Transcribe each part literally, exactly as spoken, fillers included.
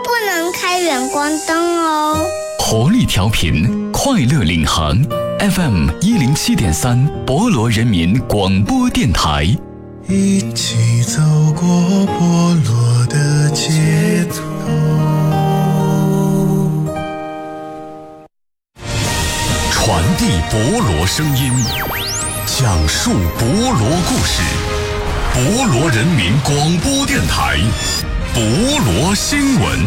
不能开远光灯哦。 活力调频，快乐领航 F M 一零七点三，博罗人民广播电台。 一起走过博罗的街头， 传递博罗声音，讲述博罗故事。博罗人民广播电台，博罗新闻。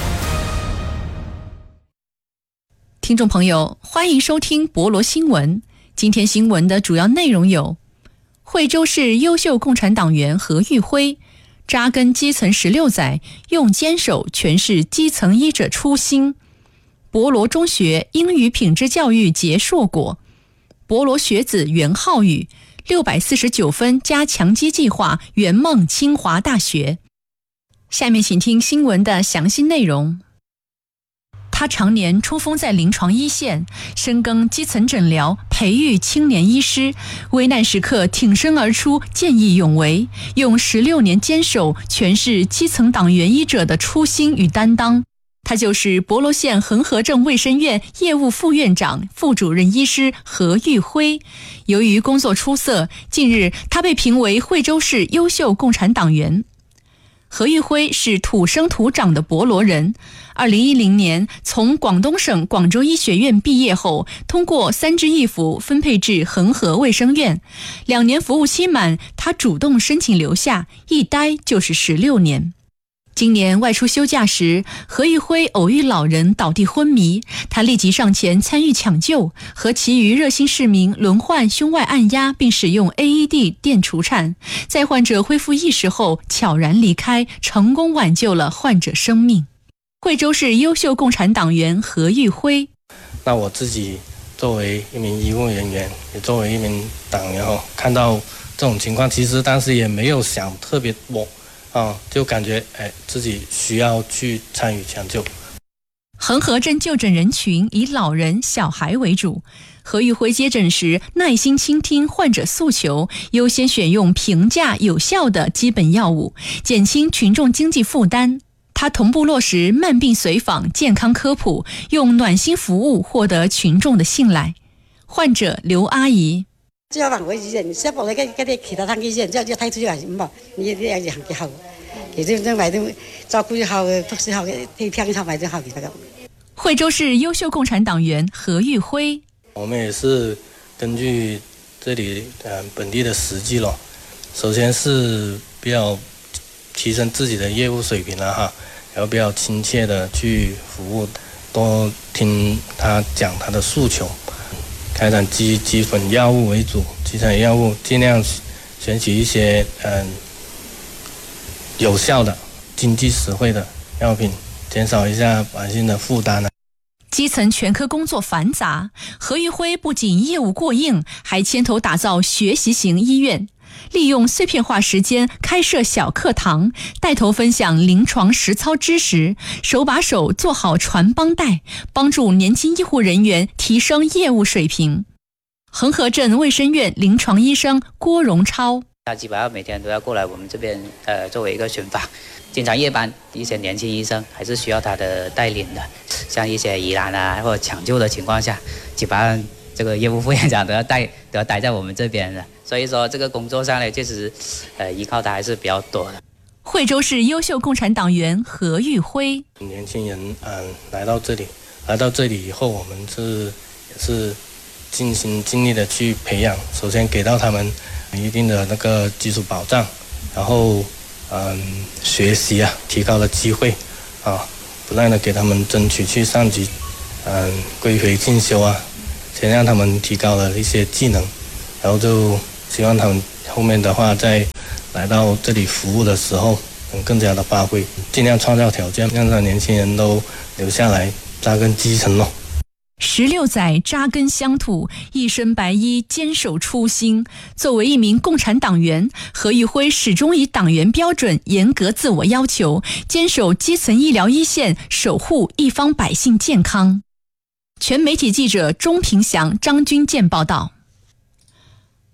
听众朋友，欢迎收听博罗新闻。今天新闻的主要内容有：惠州市优秀共产党员何玉辉扎根基层十六载，用坚守诠释基层医者初心；博罗中学英语品质教育结硕果；博罗学子袁浩宇六百四十九分加强基计划圆梦清华大学。下面请听新闻的详细内容。他常年冲锋在临床一线，深耕基层诊疗，培育青年医师，危难时刻挺身而出，见义勇为，用十六年坚守诠释基层党员医者的初心与担当。他就是博罗县恒河镇卫生院业务副院长、副主任医师何玉辉。由于工作出色，近日他被评为惠州市优秀共产党员。何玉辉是土生土长的博罗人，二零一零年从广东省广州医学院毕业后，通过三支一扶分配至恒河卫生院。两年服务期满，他主动申请留下，一待就是十六年。今年外出休假时，何玉辉偶遇老人倒地昏迷，他立即上前参与抢救，和其余热心市民轮换胸外按压，并使用 A E D 电除颤，在患者恢复意识后悄然离开，成功挽救了患者生命。惠州市优秀共产党员何玉辉： 那我自己作为一名医务人员，也作为一名党员后，看到这种情况，其实当时也没有想特别多啊，就感觉哎，自己需要去参与抢救。 恒河镇就诊人群以老人、小孩为主。何玉辉接诊时耐心倾听患者诉求，优先选用平价有效的基本药物，减轻群众经济负担。他同步落实慢病随访、健康科普，用暖心服务获得群眾的信賴。患者劉阿姨： 只有話我醫院，新博你嗰啲其他醫院，之後就睇出嚟唔係，呢啲有行幾好，其實因為都照顧好、讀書好，聽聽好，買就好嘅咁。 惠州市優秀共產黨員何玉輝： 我們也是根據這裡呃本地的實際咯，首先是比較提升自己的業務水平啦哈，然後比較親切的去服務，多聽他講他的訴求。開展基基本藥物為主，基本藥物盡量選取一些嗯有效的、經濟實惠的藥品，減少一下百姓的負擔。 基層全科工作繁雜，何玉輝不僅業務過硬，還牽頭打造學習型醫院，利用碎片化時間開設小課堂，帶頭分享臨床實操知識，手把手做好傳幫帶，幫助年輕醫護人員提升業務水平。恒河鎮衛生院臨床醫生郭榮超： 他基本上每天都要過來我們這邊呃作為一個巡訪，經常夜班一些年輕醫生還是需要他的帶領的，像一些疑難啊或者搶救的情況下，基本上這個業務副院長都要帶都要待在我們這邊的，所以說這個工作上呢，確實呃依靠他還是比較多的。 惠州市優秀共產黨員何玉輝： 年輕人嗯來到這裡，來到這裡以後，我們是也是盡心盡力的去培養，首先給到他們一定的那個基礎保障，然後嗯學習啊提高的機會啊，不斷的給他們爭取去上級嗯歸回進修啊，先讓他們提高了一些技能，然後就希望他們後面的話在來到這裡服務的時候能更加的發揮，盡量創造條件，讓年輕人都留下來扎根基層咯。 十六載扎根鄉土，一身白衣堅守初心。作為一名共產黨員，何玉輝始終以黨員標準嚴格自我要求，堅守基層醫療一線，守護一方百姓健康。全媒體記者鍾平祥、張君健報道。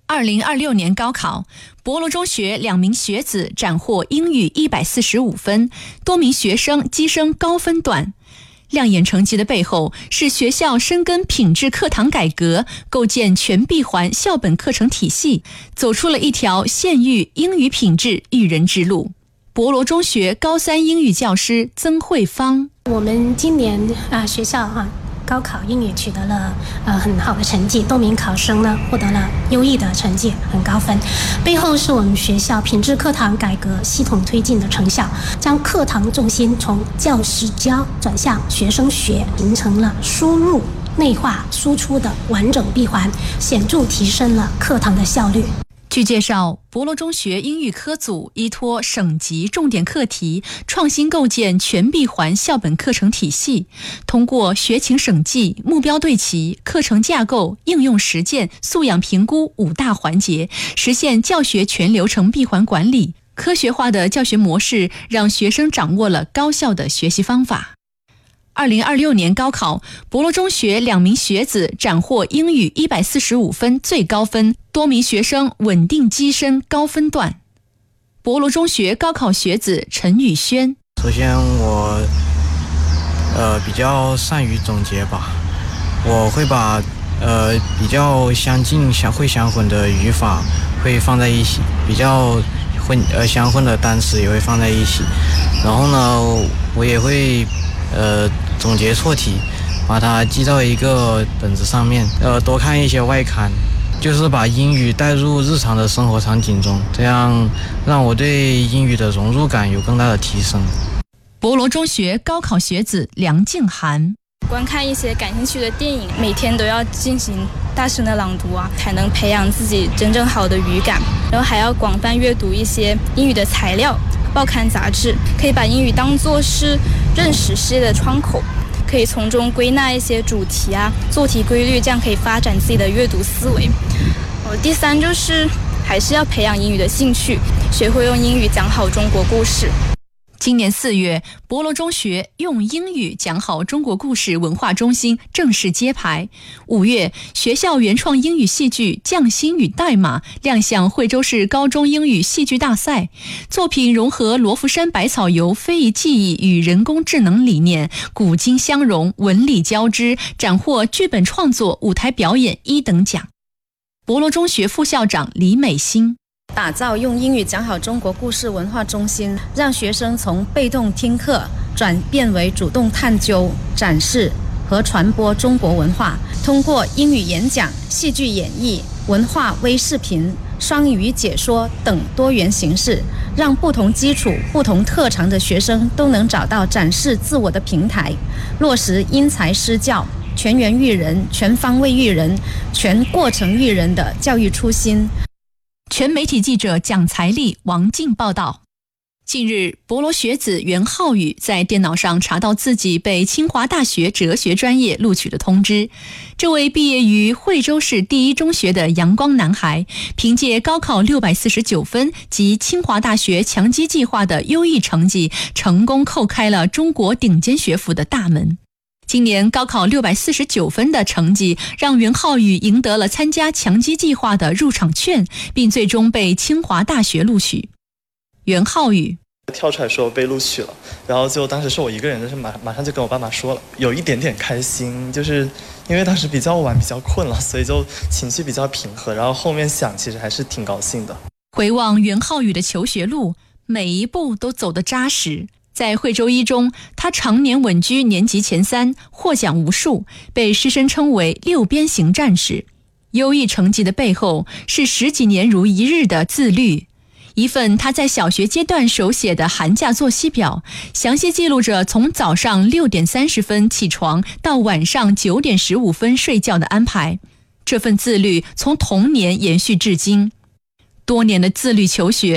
二零二六年高考，博罗中学两名学子斩获英语一百四十五分，多名学生跻身高分段。亮眼成绩的背后，是学校深耕品质课堂改革，构建全闭环校本课程体系，走出了一条县域英语品质育人之路。博罗中学高三英语教师曾慧芳： 我们今年啊、呃、学校啊。高考英语取得了呃很好的成绩，多名考生呢获得了优异的成绩，很高分。背后是我们学校品质课堂改革系统推进的成效，将课堂重心从教师教转向学生学，形成了输入、内化、输出的完整闭环，显著提升了课堂的效率。 据介绍，博罗中学英语科组依托省级重点课题，创新构建全闭环校本课程体系，通过学情审计、目标对齐、课程架构、应用实践、素养评估五大环节，实现教学全流程闭环管理。科学化的教学模式让学生掌握了高效的学习方法。二零二六年高考，博罗中学两名学子斩获英语一百四十五分最高分，多名学生稳定跻身高分段。博罗中学高考学子陈宇轩： 首先我呃比较善于总结吧，我会把呃比较相近相会相混的语法会放在一起，比较混呃相混的单词也会放在一起，然后呢我也会呃总结错题，把它记到一个本子上面，呃多看一些外刊，就是把英语带入日常的生活场景中，这样让我对英语的融入感有更大的提升。 博罗中学高考学子梁静涵： 观看一些感兴趣的电影，每天都要进行大声的朗读啊，才能培养自己真正好的语感。然后还要广泛阅读一些英语的材料、报刊杂志，可以把英语当作是认识世界的窗口，可以从中归纳一些主题啊、做题规律，这样可以发展自己的阅读思维。哦，第三就是还是要培养英语的兴趣，学会用英语讲好中国故事。 今年四月，博罗中学用英语讲好中国故事文化中心正式揭牌。五月，学校原创英语戏剧《匠心与代码》亮相惠州市高中英语戏剧大赛。作品融合罗浮山百草游非遗技艺与人工智能理念，古今相融，文理交织，斩获剧本创作、舞台表演一等奖。博罗中学副校长李美欣： 打造用英语讲好中国故事文化中心，让学生从被动听课转变为主动探究、展示和传播中国文化，通过英语演讲、戏剧演绎、文化微视频、双语解说等多元形式，让不同基础、不同特长的学生都能找到展示自我的平台，落实因材施教、全员育人、全方位育人、全过程育人的教育初心。 全媒体记者蒋才丽、王静报道。近日，博罗学子袁浩宇在电脑上查到自己被清华大学哲学专业录取的通知。这位毕业于惠州市第一中学的阳光男孩，凭借高考六百四十九分及清华大学强基计划的优异成绩，成功叩开了中国顶尖学府的大门。今年高考六百四十九分的成绩，让袁浩宇赢得了参加强基计划的入场券，并最终被清华大学录取。袁浩宇跳出来说被录取了，然后就当时是我一个人，但是马马上就跟我爸妈说了，有一点点开心，就是因为当时比较晚比较困了，所以就情绪比较平和，然后后面想其实还是挺高兴的。 回望袁浩宇的求学路，每一步都走得扎实。在惠州一中，他常年稳居年级前三，获奖无数，被师生称为六边形战士。优异成绩的背后，是十几年如一日的自律。一份他在小学阶段手写的寒假作息表，详细记录着从早上六点三十分起床到晚上九点十五分睡觉的安排。这份自律从童年延续至今，多年的自律求学